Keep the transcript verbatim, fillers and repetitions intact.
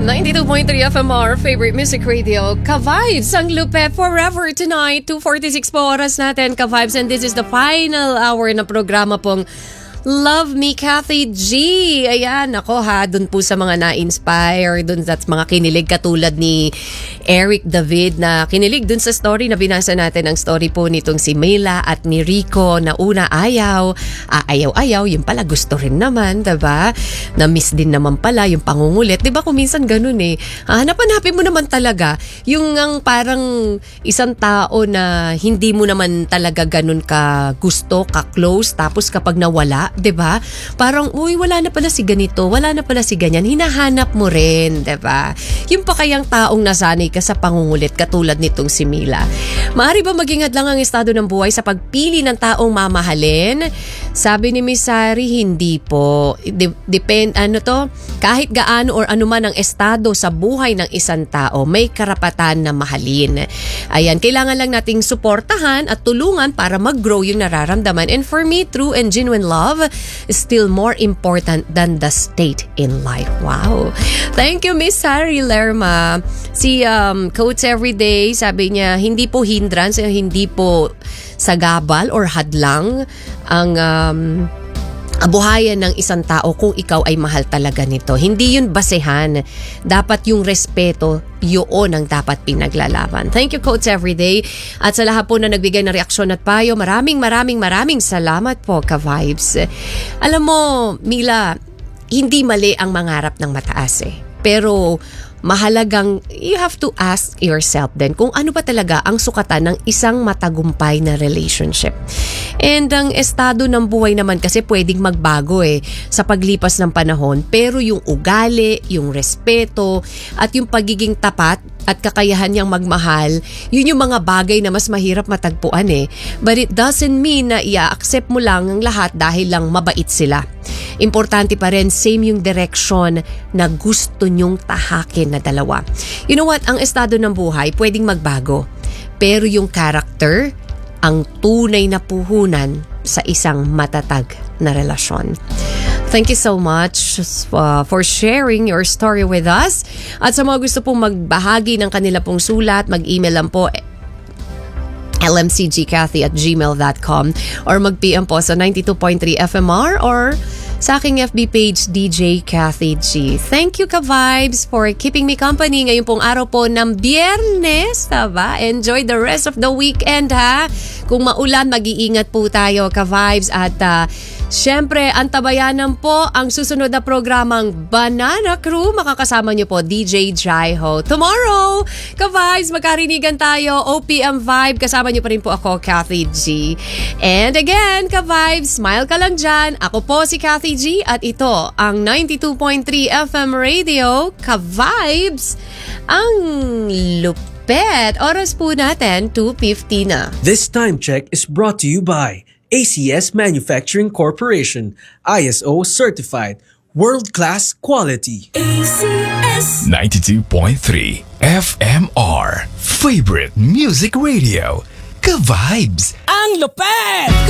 ninety-two point three F M R, favorite music radio, Ka-Vibes, ang Lupe Forever Tonight. two forty-six po oras natin, Ka-Vibes, and this is the final hour na programa pong Love Me, Kathy G. Ayan, ako ha, dun po sa mga na-inspire, dun sa mga kinilig katulad ni Eric David na kinilig dun sa story na binasa natin, ang story po nitong si Mila at ni Rico na una ayaw, ah, ayaw-ayaw, yung pala gusto rin naman, diba? Na-miss din naman pala yung pangungulit. Diba kung minsan ganun eh, ah, hanap-hanapin mo naman talaga yung ang parang isang tao na hindi mo naman talaga ganun ka gusto, ka-close, tapos kapag nawala, 'di ba? Parang uy, wala na pala si ganito, wala na pala si ganyan. Hinahanap mo rin, 'di ba? Yung pa kayang taong nasanay ka sa pangungulit katulad nitong si Mila. Maaari ba maging hadlang ang estado ng buhay sa pagpili ng taong mamahalin? Sabi ni Miss Sari, hindi po. De- depend ano to? Kahit gaano or anuman ang estado sa buhay ng isang tao, may karapatan na mahalin. Ayan, kailangan lang nating suportahan at tulungan para mag-grow yung nararamdaman. And for me, true and genuine love is still more important than the state in life. Wow. Thank you, Miss Sari Lerma. Si um, Coach Everyday, sabi niya, hindi po hindrance, hindi po sagabal or hadlang ang um, buhayan ng isang tao kung ikaw ay mahal talaga nito. Hindi yun basehan. Dapat yung respeto, yun ang dapat pinaglalaban. Thank you, Coach Everyday. At sa lahat po na nagbigay ng reaksyon at payo, maraming maraming maraming salamat po, Ka-Vibes. Alam mo, Mila, hindi mali ang mangarap ng mataas eh. Pero mahalagang you have to ask yourself din kung ano ba talaga ang sukatan ng isang matagumpay na relationship. And ang estado ng buhay naman kasi pwedeng magbago eh sa paglipas ng panahon, pero yung ugali, yung respeto at yung pagiging tapat at kakayahan niyang magmahal, yun yung mga bagay na mas mahirap matagpuan eh. But it doesn't mean na i-accept mo lang ang lahat dahil lang mabait sila. Importante pa rin, same yung direction na gusto nyong tahakin na dalawa. You know what? Ang estado ng buhay pwedeng magbago. Pero yung character, ang tunay na puhunan sa isang matatag na relasyon. Thank you so much uh, for sharing your story with us. At sa mga gusto pong magbahagi ng kanila pong sulat, mag-email lang po l m c g cathy at gmail dot com or mag-P M po sa ninety-two point three F M R or sa aking F B page, D J Kathy G. Thank you, Ka-Vibes, for keeping me company ngayon pong araw po ng Biyernes. Taba? Enjoy the rest of the weekend, ha? Kung maulan, mag-iingat po tayo, Ka-Vibes. At uh, syempre, antabayanan po ang susunod na programang Banana Crew. Makakasama niyo po, D J Jaiho. Tomorrow, Ka-Vibes, magkarinigan tayo. O P M Vibe. Kasama niyo pa rin po ako, Kathy G. And again, Ka-Vibes, smile ka lang dyan. Ako po si Kathy G at ito ang ninety-two point three F M Radio, Ka-Vibes, ang lupet. Oras po natin, two fifty na. This time check is brought to you by A C S Manufacturing Corporation, I S O certified, world-class quality. A C S ninety-two point three F M R, favorite music radio, Ka-Vibes, ang lupet!